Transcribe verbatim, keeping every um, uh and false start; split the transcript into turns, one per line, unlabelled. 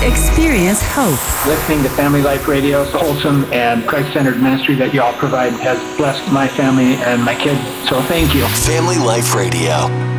Experience hope.
Listening to Family Life Radio, the wholesome and Christ-centered ministry that you all provide has blessed my family and my kids. So thank you.
Family Life Radio.